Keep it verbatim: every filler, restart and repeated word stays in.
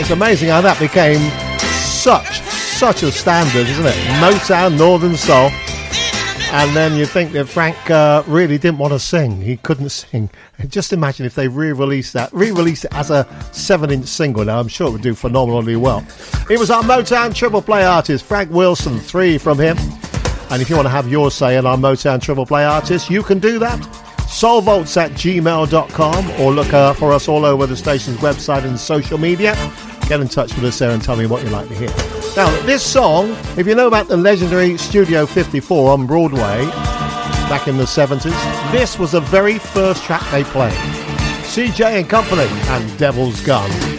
It's amazing how that became such, such a standard, isn't it? Motown, Northern Soul. And then you think that Frank uh, really didn't want to sing. He couldn't sing. Just imagine if they re-released that, re-released it as a seven-inch single. Now, I'm sure it would do phenomenally well. It was our Motown Triple Play artist, Frank Wilson, three from him. And if you want to have your say in our Motown Triple Play artist, you can do that. soulvolts at gmail dot com, or look uh, for us all over the station's website and social media. Get in touch with us there and tell me what you'd like to hear. Now, this song, if you know about the legendary Studio fifty-four on Broadway back in the seventies, this was the very first track they played. C J and Company and Devil's Gun.